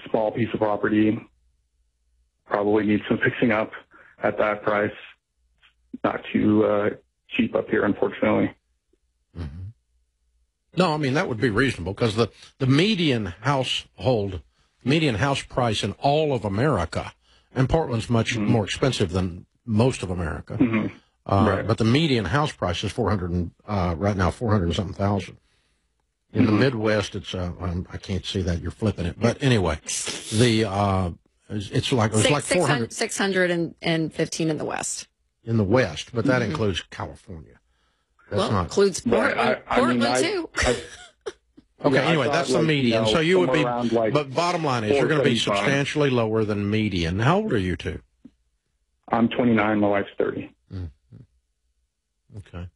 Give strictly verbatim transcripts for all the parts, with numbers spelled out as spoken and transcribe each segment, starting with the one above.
small piece of property. Probably needs some fixing up at that price. Not too uh, cheap up here, unfortunately. Mm-hmm. No, I mean, that would be reasonable because the, the median household, median house price in all of America, and Portland's much mm-hmm. more expensive than most of America, mm-hmm. uh, right. but the median house price is four hundred and, uh, right now, four hundred and something thousand. In mm-hmm. the Midwest, it's, uh, um, I can't see that, you're flipping it. But anyway, the, uh, it's, it's like, it was Six, like four hundred. six hundred fifteen in the West. In the West, but that mm-hmm. includes California. That's well, not, includes Portland, I, I Portland mean, I, too. I, okay, yeah, anyway, thought, that's the like, median. You know, so you would be, like but bottom line is you're going to be substantially lower than median. How old are you two? I'm twenty-nine, my wife's thirty. Mm-hmm. Okay.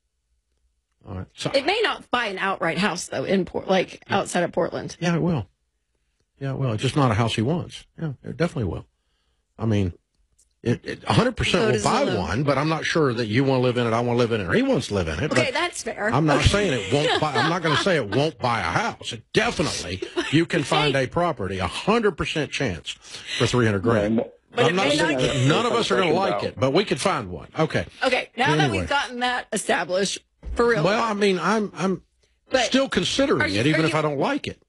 All right. So, it may not buy an outright house, though, in Port, like yeah. outside of Portland. Yeah, it will. Yeah, it will. It's just not a house he wants. Yeah, it definitely will. I mean, it, it one hundred percent will buy one, but I'm not sure that you want to live in it, I want to live in it, or he wants to live in it. Okay, that's fair. I'm not saying it won't buy, I'm not going to say it won't buy a house. It definitely, you can find a property, a one hundred percent chance for three hundred grand. Right. But I'm not not saying get, none of us are going to like it, but we could find one. Okay. Okay, now anyway. that we've gotten that established, for real. Well, I mean, I'm I'm but still considering you, it, even you, if I don't like it.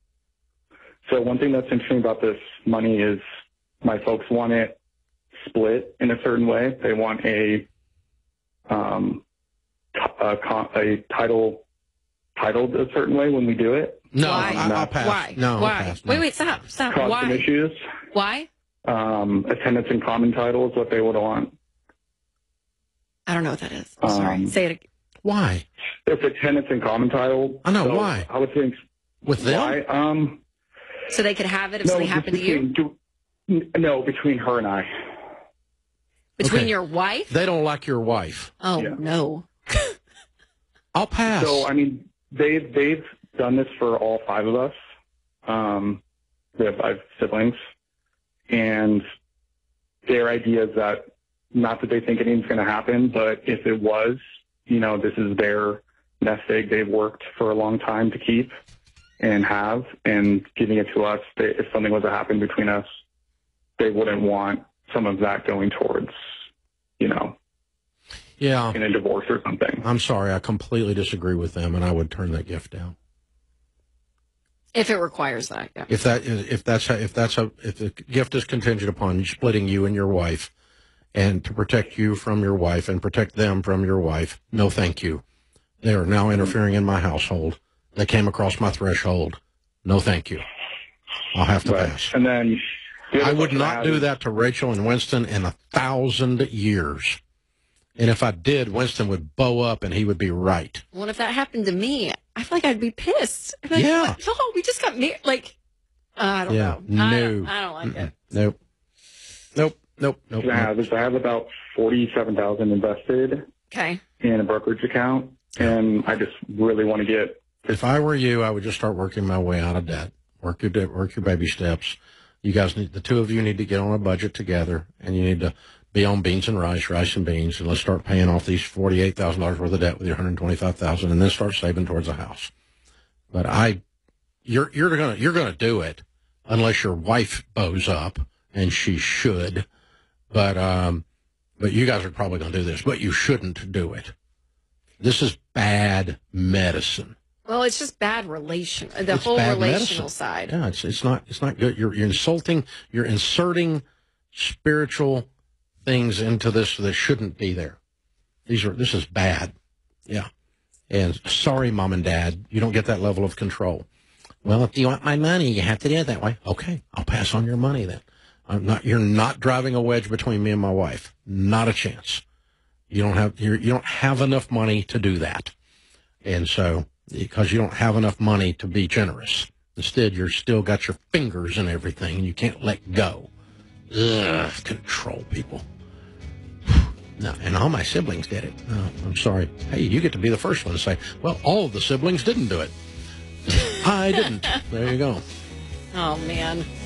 So one thing that's interesting about this money is my folks want it split in a certain way. They want a um t- a, a title titled a certain way when we do it. No, Why? I, I'll pass. Why? No, Why? I'll pass. No. Wait, wait, stop, stop. Cause Why? some issues. Why? Um, attendance and common title is what they would want. I don't know what that is. I'm sorry. Um, Say it again. Why? It's a tenants and common title. I know, so why? I would think With them? why? Um, So they could have it if no, something happened to you? between, do, no, between her and I. Between Okay. your wife? They don't like your wife. Oh, Yeah. no. I'll pass. So I mean, they've they've done this for all five of us. Um, we have five siblings, and their idea is that not that they think anything's going to happen, but if it was, you know, this is their nest egg they've worked for a long time to keep and have, and giving it to us. They, if something was to happen between us, they wouldn't want some of that going towards, you know, yeah, in a divorce or something. I'm sorry. I completely disagree with them, and I would turn that gift down. If it requires that, yeah. If that is, if that's how, if that's a, if the gift is contingent upon splitting you and your wife, and to protect you from your wife and protect them from your wife, no, thank you. They are now interfering in my household. They came across my threshold. No, thank you. I'll have to Right. pass. And then the other I would question not have do is- that to Rachel and Winston in a thousand years. And if I did, Winston would bow up and he would be right. Well, if that happened to me, I feel like I'd be pissed. I'd be like, Yeah. what? No, we just got married. Like, uh, I don't Yeah, know. I no. don't, I don't like Mm-mm. it. Nope. Nope. Nope. Nope. I have is I have about forty-seven thousand invested Okay. in a brokerage account, and I just really want to get. If I were you, I would just start working my way out of debt. Work your debt, work your baby steps. You guys need, the two of you need to get on a budget together, and you need to be on beans and rice, rice and beans, and let's start paying off these forty-eight thousand dollars worth of debt with your one hundred twenty-five thousand dollars, and then start saving towards a house. But I, you're, you're gonna, you're gonna do it unless your wife bows up, and she should. But, um, but you guys are probably gonna do this, but you shouldn't do it. This is bad medicine. Well, it's just bad relation. The It's whole bad relational medicine. side. Yeah, it's it's not it's not good. You're you're insulting. You're inserting spiritual things into this that shouldn't be there. These are this is bad. Yeah. And sorry, mom and dad, you don't get that level of control. Well, if you want my money, you have to do it that way. Okay, I'll pass on your money then. I'm not. You're not driving a wedge between me and my wife. Not a chance. You don't have. You're, you don't have enough money to do that, and so because you don't have enough money to be generous, instead you're still got your fingers in everything, and you can't let go. Ugh, control people. No, and all my siblings did it. No, I'm sorry. Hey, you get to be the first one to say, well, all of the siblings didn't do it. I didn't. There you go. Oh, man.